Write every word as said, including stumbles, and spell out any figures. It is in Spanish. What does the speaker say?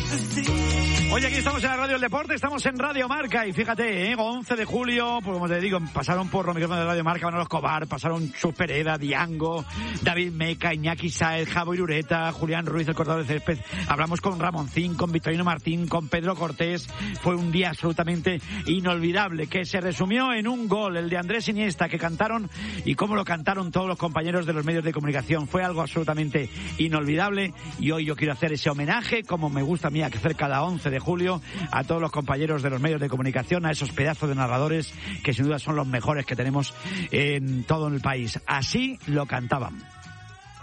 Oye, aquí estamos en la Radio del Deporte, estamos en Radio Marca y fíjate, ¿eh? once de julio, pues como te digo, pasaron por los micrófonos de Radio Marca Manolo Escobar, pasaron Chus Pereda, Diango, David Meca, Iñaki Sáez, Javo Irureta, Julián Ruiz, el cortador de césped. Hablamos con Ramoncín, con Victorino Martín, con Pedro Cortés. Fue un día absolutamente inolvidable que se resumió en un gol, el de Andrés Iniesta, que cantaron y cómo lo cantaron todos los compañeros de los medios de comunicación. Fue algo absolutamente inolvidable y hoy yo quiero hacer ese homenaje, como me gusta a mí hacer cada once de julio, a todos los compañeros de los medios de comunicación, a esos pedazos de narradores que sin duda son los mejores que tenemos en todo el país. Así lo cantaban.